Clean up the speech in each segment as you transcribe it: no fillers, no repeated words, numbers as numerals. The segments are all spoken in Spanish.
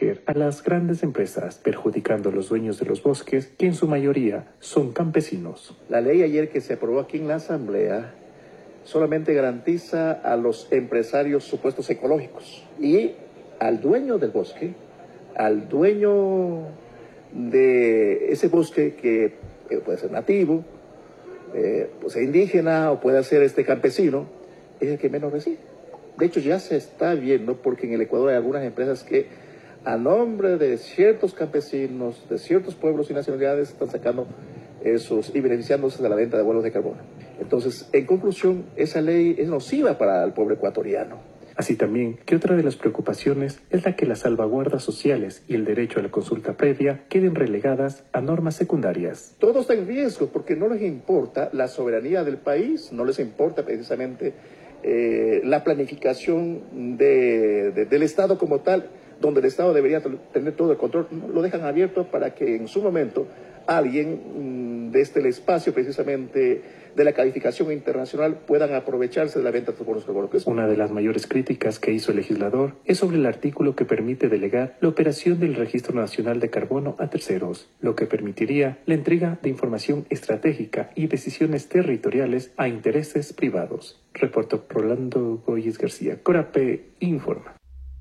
proteger a las grandes empresas, perjudicando a los dueños de los bosques, que en su mayoría son campesinos. La ley ayer que se aprobó aquí en la Asamblea solamente garantiza a los empresarios supuestos ecológicos y al dueño del bosque, al dueño de ese bosque que puede ser nativo, puede ser indígena o puede ser campesino, es el que menos recibe. De hecho, ya se está viendo porque en el Ecuador hay algunas empresas que a nombre de ciertos campesinos, de ciertos pueblos y nacionalidades, están sacando esos y beneficiándose de la venta de vuelos de carbono. Entonces, en conclusión, esa ley es nociva para el pueblo ecuatoriano. Así también que otra de las preocupaciones es la que las salvaguardas sociales y el derecho a la consulta previa queden relegadas a normas secundarias. Todo está en riesgo porque no les importa la soberanía del país, no les importa precisamente la planificación del Estado como tal, donde el Estado debería tener todo el control. Lo dejan abierto para que en su momento alguien desde el espacio precisamente de la calificación internacional puedan aprovecharse de la venta de los bonos de carbono. Una de las mayores críticas que hizo el legislador es sobre el artículo que permite delegar la operación del Registro Nacional de Carbono a terceros, lo que permitiría la entrega de información estratégica y decisiones territoriales a intereses privados. Reportó Rolando Goyes García. Corape informa.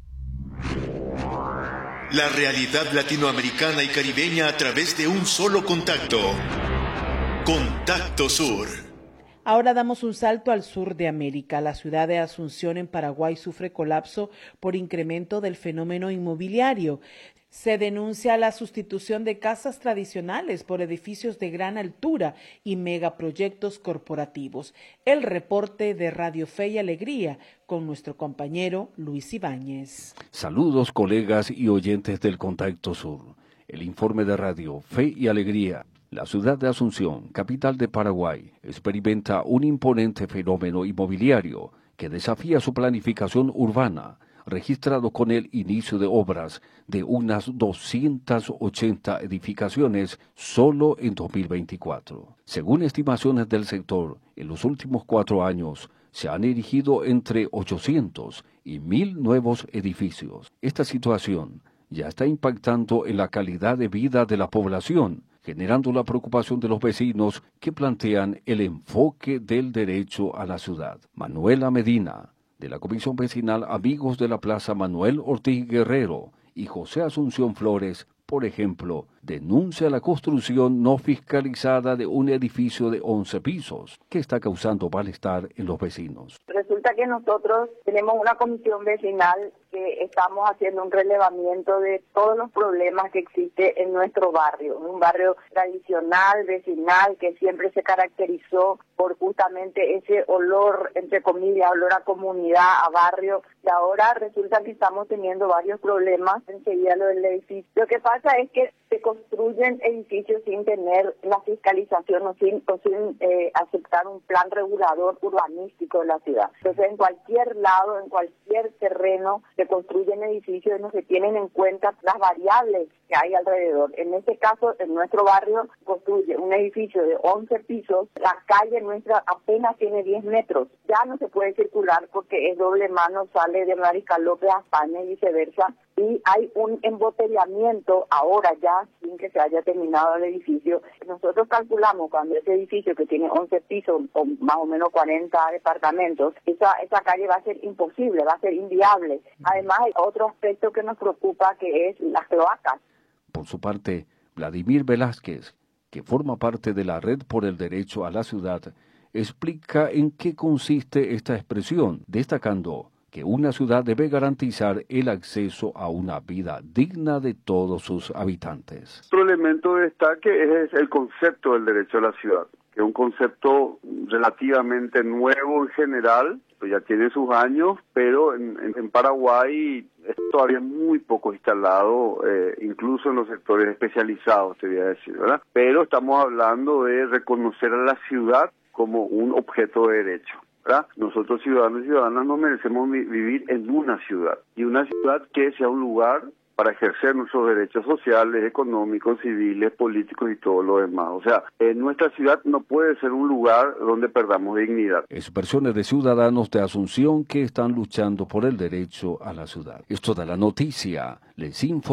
La realidad latinoamericana y caribeña a través de un solo contacto. Contacto Sur. Ahora damos un salto al sur de América. La ciudad de Asunción en Paraguay sufre colapso por incremento del fenómeno inmobiliario. Se denuncia la sustitución de casas tradicionales por edificios de gran altura y megaproyectos corporativos. El reporte de Radio Fe y Alegría con nuestro compañero Luis Ibáñez. Saludos, colegas y oyentes del Contacto Sur. El informe de Radio Fe y Alegría. La ciudad de Asunción, capital de Paraguay, experimenta un imponente fenómeno inmobiliario que desafía su planificación urbana, registrado con el inicio de obras de unas 280 edificaciones solo en 2024. Según estimaciones del sector, en los últimos 4 años se han erigido entre 800 y 1.000 nuevos edificios. Esta situación ya está impactando en la calidad de vida de la población, generando la preocupación de los vecinos que plantean el enfoque del derecho a la ciudad. Manuela Medina, de la Comisión Vecinal Amigos de la Plaza Manuel Ortiz Guerrero, y José Asunción Flores, por ejemplo, denuncia la construcción no fiscalizada de un edificio de 11 pisos, que está causando malestar en los vecinos. Resulta que nosotros tenemos una comisión vecinal que estamos haciendo un relevamiento de todos los problemas que existen en nuestro barrio, un barrio tradicional, vecinal, que siempre se caracterizó por justamente ese olor, entre comillas, olor a comunidad, a barrio, y ahora resulta que estamos teniendo varios problemas. Enseguida lo del edificio. Lo que pasa es que se construyen edificios sin tener la fiscalización o sin aceptar un plan regulador urbanístico de la ciudad. Entonces, en cualquier lado, en cualquier terreno, se construyen edificios y no se tienen en cuenta las variables que hay alrededor. En este caso, en nuestro barrio, construye un edificio de 11 pisos, la calle nuestra apenas tiene 10 metros. Ya no se puede circular porque es doble mano, sale de Mariscal López a España y viceversa. Y hay un embotellamiento ahora ya, sin que se haya terminado el edificio. Nosotros calculamos cuando ese edificio que tiene 11 pisos o más o menos 40 departamentos, esa calle va a ser imposible, va a ser inviable. Además, hay otro aspecto que nos preocupa, que es las cloacas. Por su parte, Vladimir Velázquez, que forma parte de la Red por el Derecho a la Ciudad, explica en qué consiste esta expresión, destacando que una ciudad debe garantizar el acceso a una vida digna de todos sus habitantes. Otro elemento de destaque es el concepto del derecho a la ciudad, que es un concepto relativamente nuevo en general, pues ya tiene sus años, pero en Paraguay es todavía muy poco instalado, incluso en los sectores especializados, te voy a decir, ¿verdad? Pero estamos hablando de reconocer a la ciudad como un objeto de derecho, ¿verdad? Nosotros ciudadanos y ciudadanas nos merecemos vivir en una ciudad, y una ciudad que sea un lugar para ejercer nuestros derechos sociales, económicos, civiles, políticos y todo lo demás. O sea, nuestra ciudad no puede ser un lugar donde perdamos dignidad. Expresiones de ciudadanos de Asunción que están luchando por el derecho a la ciudad. Esto da la noticia. Les informo.